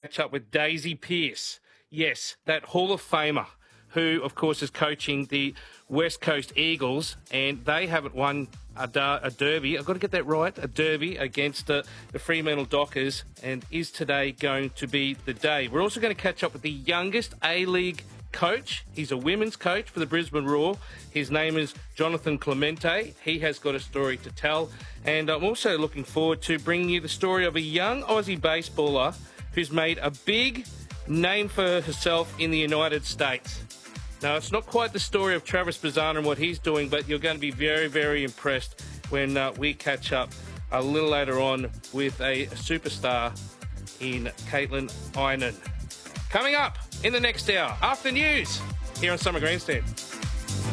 catch up with Daisy Pearce. Yes, that Hall of Famer who, of course, is coaching the West Coast Eagles, and they haven't won a derby. I've got to get that right, a derby against the Fremantle Dockers, and is today going to be the day? We're also going to catch up with the youngest A-League coach. He's a women's coach for the Brisbane Roar. His name is Jonathan Clemente. He has got a story to tell, and I'm also looking forward to bringing you the story of a young Aussie baseballer who's made a big name for herself in the United States. Now, it's not quite the story of Travis Bazana and what he's doing, but you're going to be very, very impressed when we catch up a little later on with a superstar in Caitlin Einan. Coming up in the next hour, after news, here on Summer Grandstand.